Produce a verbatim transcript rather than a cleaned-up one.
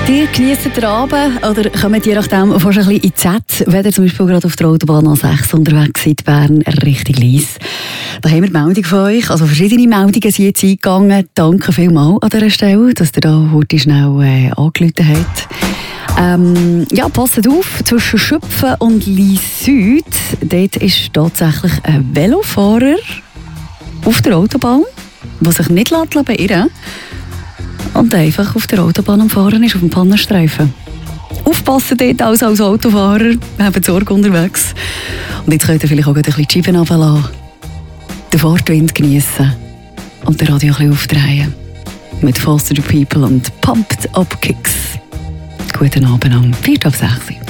Die geniessen den Abend oder kommen je nachdem fast ein bisschen in die Z, wenn ihr zum Beispiel gerade auf der Autobahn A sechs unterwegs seid, Bern, richtig leise. Da haben wir die Meldung von euch, also verschiedene Meldungen sind jetzt eingegangen. Danke vielmals an dieser Stelle, dass ihr da heute schnell äh, angerufen habt. Ähm, ja, passt auf, zwischen Schüpfen und Lyss Süd, dort ist tatsächlich ein Velofahrer auf der Autobahn, der sich nicht beirren lässt und einfach auf der Autobahn am Fahren ist, auf dem Pannenstreifen. Aufpassen dort als, als Autofahrer, wir haben Sorge unterwegs. Und jetzt könnt ihr vielleicht auch ein bisschen die Scheiben runterlassen, den Fahrtwind geniessen und den Radio ein bisschen aufdrehen. Mit Foster the People und Pumped Up Kicks. Guten Abend am vier ab sechs.